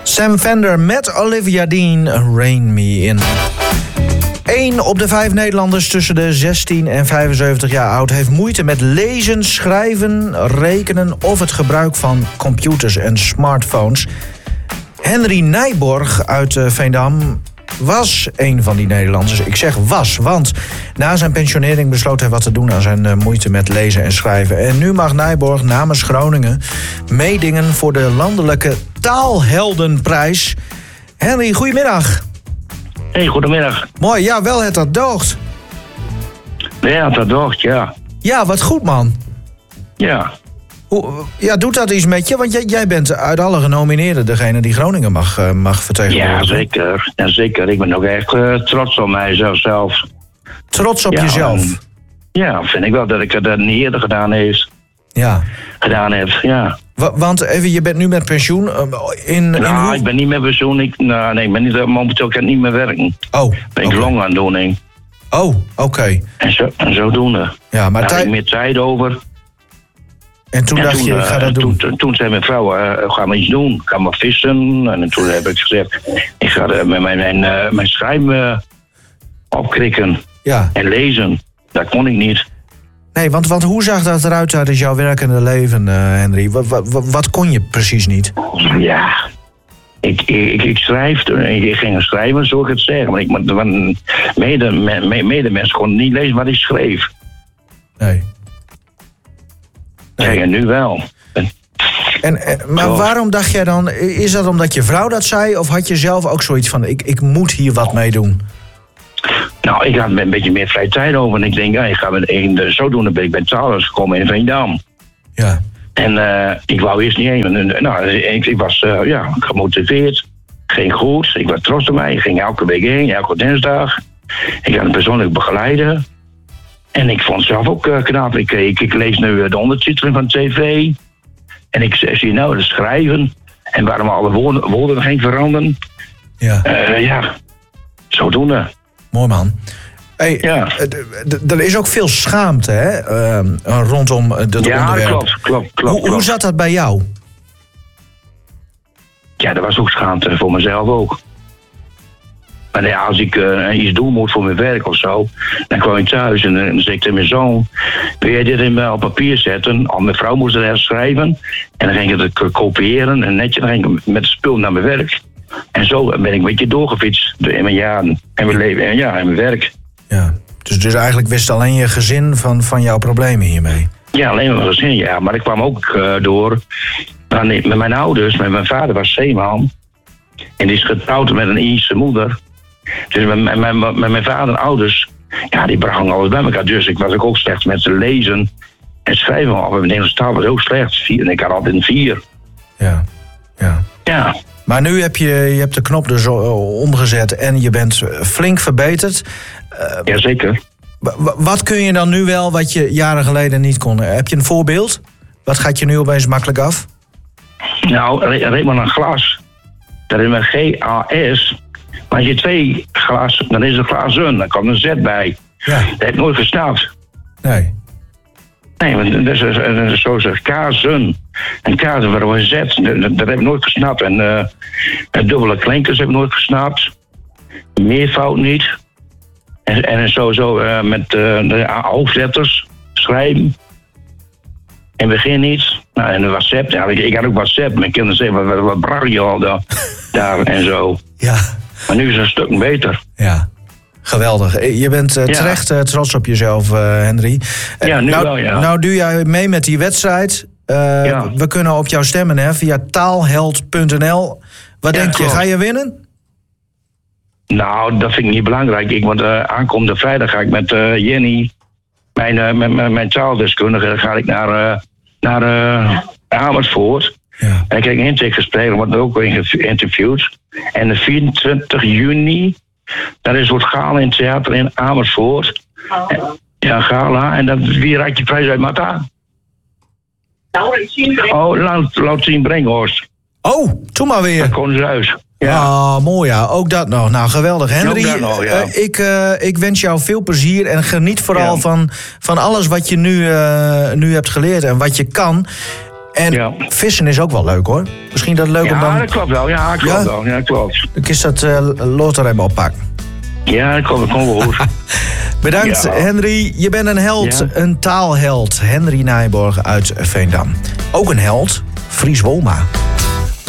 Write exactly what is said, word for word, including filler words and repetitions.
Sam Fender met Olivia Dean, Rain Me In. Eén op de vijf Nederlanders tussen de zestien en vijfenzeventig jaar oud heeft moeite met lezen, schrijven, rekenen of het gebruik van computers en smartphones. Henry Nijborg uit Veendam was een van die Nederlanders. Ik zeg was, want na zijn pensionering besloot hij wat te doen aan zijn moeite met lezen en schrijven. En nu mag Nijborg namens Groningen meedingen voor de landelijke Taalheldenprijs. Henry, goedemiddag. Hey, goedemiddag. Mooi, ja, wel het dat doogt. Ja, dat doogt, ja. Ja, wat goed, man. Ja. Hoe, ja, doet dat iets met je? Want jij, jij bent uit alle genomineerden degene die Groningen mag, uh, mag vertegenwoordigen. Ja, zeker. Ja, zeker. Ik ben ook echt uh, trots op mijzelf. Trots op ja, jezelf? Um, ja, vind ik wel dat ik dat niet eerder gedaan heeft. Ja. Gedaan heb, ja. W- want even, je bent nu met pensioen. Uh, in, nou, in hoe... ik ben niet met pensioen. Ik, nou, nee, ik ben niet, momenteel kan ik niet meer werken. Oh, ben ik okay. longaandoening. Oh, oké. Okay. En, zo, en zodoende. Ja, maar daar tij... had ik meer tijd over. En toen en dacht toen, je, ik ga dat doen? Toen, toen zei mijn vrouw, uh, ga maar iets doen. Ga maar vissen. En toen heb ik gezegd, ik ga uh, mijn, mijn, uh, mijn schrijven uh, opkrikken. Ja. En lezen. Dat kon ik niet. Nee, want, want hoe zag dat eruit tijdens jouw werkende leven, uh, Henry? Wat, wat, wat kon je precies niet? Ja, ik, ik, ik schrijf, ik ging schrijven, zo ik het zeggen. Maar ik, mede, mede, mede mensen konden niet lezen wat ik schreef. Nee. Nee, en nu wel. En, en, maar oh. waarom dacht jij dan, is dat omdat je vrouw dat zei? Of had je zelf ook zoiets van, ik, ik moet hier wat mee doen? Nou, ik had een beetje meer vrije tijd over. En ik denk, ja, ik ga met een, zodoende ben ik bij Thalers gekomen in Veendam. Ja. En uh, ik wou eerst niet heen. Nou, ik, ik was uh, ja, gemotiveerd. Ging goed. Ik was trots op mij. Ik ging elke week heen, elke dinsdag. Ik had een persoonlijk begeleider. En ik vond het zelf ook uh, knap. Ik, ik, ik lees nu de ondertiteling van tv. En ik zie nou het schrijven. En waarom alle woorden, woorden geen veranderen. Ja. Uh, ja, zodoende. Mooi, man. Hey, ja. Er is ook veel schaamte, hè, uh, rondom dit ja, onderwerp. Ja, klopt, klopt, klopt. Hoe, hoe zat dat bij jou? Ja, dat was ook schaamte voor mezelf ook. Maar ja, als ik uh, iets doen moet voor mijn werk of zo, dan kwam ik thuis en dan zei ik tegen mijn zoon, wil jij dit in, op papier zetten? Al mijn vrouw moest er schrijven en dan ging ik het kopiëren en netje, dan ging ik met het spul naar mijn werk. En zo ben ik een beetje doorgefietst in mijn jaren en mijn leven en ja, en mijn werk. Ja, dus, dus eigenlijk wist alleen je gezin van, van jouw problemen hiermee? Ja, alleen mijn gezin, ja. Maar ik kwam ook uh, door uh, nee, met mijn ouders. Met mijn vader was zeeman. En die is getrouwd met een Ierse moeder. Dus met, met, met, met mijn vader en ouders, ja, die brachten alles bij elkaar. Dus ik was ook slecht met ze lezen en schrijven. Of mijn Nederlandse taal was ook slecht. Vier, en ik had altijd een vier. Ja, ja. Ja. Maar nu heb je, je hebt de knop dus omgezet en je bent flink verbeterd. Uh, Jazeker. W- wat kun je dan nu wel wat je jaren geleden niet kon? Heb je een voorbeeld? Wat gaat je nu opeens makkelijk af? Nou, reed maar een glas. Dat is met G A S. Maar als je twee glas, dan is het glazen. Dan komt een Z bij. Ja. Dat heb ik nooit gesnapt. Nee. Nee, want dat is, dat is zo zeg, kazen. En kazen waar een Z, dat, dat heb ik nooit gesnapt. En uh, dubbele klinkers heb ik nooit gesnapt. Meervoud niet. En, en sowieso uh, met uh, de hoofdletters schrijven. En begin niet. Nou, en WhatsApp, ja, ik, ik had ook WhatsApp. Mijn kinderen zeggen, wat, wat bracht je al daar, daar en zo. Ja. Maar nu is het een stuk beter. Ja. Geweldig. Je bent uh, terecht ja. uh, trots op jezelf, uh, Henry. Uh, ja, nu nou, wel, ja. Nou doe jij mee met die wedstrijd. Uh, ja. We kunnen op jou stemmen, hè, via taalheld punt n l. Wat ja, denk klopt. je, ga je winnen? Nou, dat vind ik niet belangrijk. Ik, want uh, aankomende vrijdag ga ik met uh, Jenny, mijn, uh, mijn, mijn, mijn taaldeskundige, ga ik naar, uh, naar uh, Amersfoort. Ja. En ik krijg een intakegesprek, wordt ook geïnterviewd. En de vierentwintig juni, daar is het gala in het theater in Amersfoort. Oh. En, ja, gala. En dan, wie raakt je prijs uit, Marta? Oh, Lautien Brenghorst. Oh, toen maar weer. Dat kon ze uit. Ja. Ah, mooi ja, ook dat nog. Nou, geweldig. Henry, nog, ja. uh, ik, uh, ik wens jou veel plezier en geniet vooral ja. van, van alles wat je nu, uh, nu hebt geleerd en wat je kan. En Ja. vissen is ook wel leuk, hoor. Misschien dat leuk om Ja, dan... dat klopt wel. Ja, klopt Ja? wel. Ja, klopt. Dan kun je dat uh, loter hebben oppakken. Ja, dat komt kom wel goed. Bedankt, Ja. Henry. Je bent een held, Ja. een taalheld. Henry Nijborg uit Veendam. Ook een held, Fries Wolma.